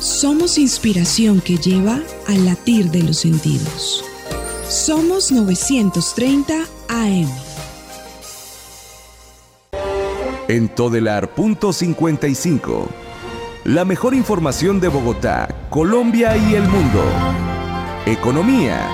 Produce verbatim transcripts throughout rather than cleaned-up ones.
Somos inspiración que lleva al latir de los sentidos. Somos novecientos treinta A M. En Todelar punto cincuenta y cinco. La mejor información de Bogotá, Colombia y el mundo. Economía.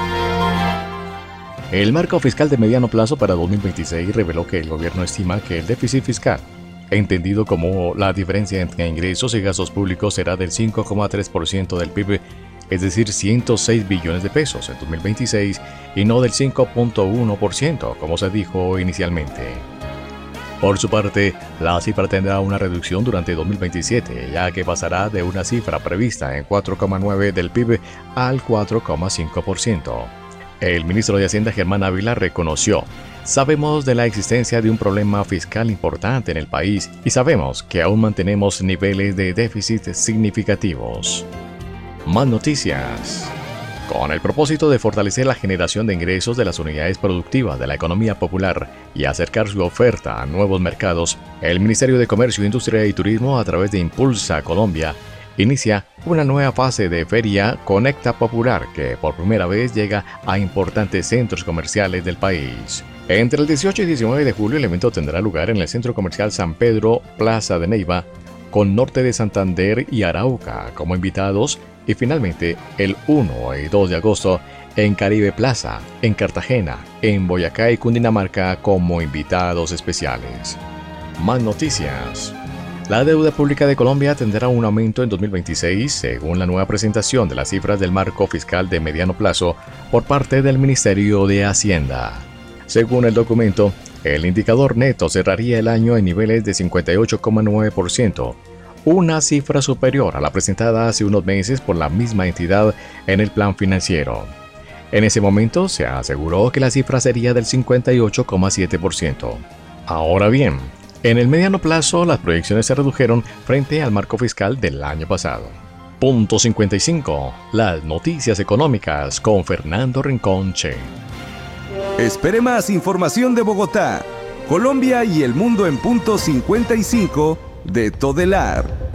El marco fiscal de mediano plazo para dos mil veintiséis reveló que el gobierno estima que el déficit fiscal, entendido como la diferencia entre ingresos y gastos públicos, será del cinco coma tres por ciento del P I B, es decir, ciento seis billones de pesos en dos mil veintiséis, y no del cinco punto uno por ciento, como se dijo inicialmente. Por su parte, la cifra tendrá una reducción durante dos mil veintisiete, ya que pasará de una cifra prevista en cuatro coma nueve por ciento del P I B al cuatro coma cinco por ciento. El ministro de Hacienda, Germán Ávila, reconoció: sabemos de la existencia de un problema fiscal importante en el país y sabemos que aún mantenemos niveles de déficit significativos. Más noticias. Con el propósito de fortalecer la generación de ingresos de las unidades productivas de la economía popular y acercar su oferta a nuevos mercados, el Ministerio de Comercio, Industria y Turismo, a través de Impulsa Colombia, inicia una nueva fase de Feria Conecta Popular que por primera vez llega a importantes centros comerciales del país. Entre el dieciocho y diecinueve de julio el evento tendrá lugar en el Centro Comercial San Pedro, Plaza de Neiva, con Norte de Santander y Arauca como invitados, y finalmente el uno y dos de agosto en Caribe Plaza, en Cartagena, en Boyacá y Cundinamarca como invitados especiales. Más noticias. La deuda pública de Colombia tendrá un aumento en dos mil veintiséis, según la nueva presentación de las cifras del marco fiscal de mediano plazo por parte del Ministerio de Hacienda. Según el documento, el indicador neto cerraría el año en niveles de cincuenta y ocho coma nueve por ciento, una cifra superior a la presentada hace unos meses por la misma entidad en el plan financiero. En ese momento se aseguró que la cifra sería del cincuenta y ocho coma siete por ciento. Ahora bien, en el mediano plazo las proyecciones se redujeron frente al marco fiscal del año pasado. Punto cincuenta y cinco. Las noticias económicas con Fernando Rincón Che. Espere más información de Bogotá, Colombia y el mundo en punto cincuenta y cinco de Todelar.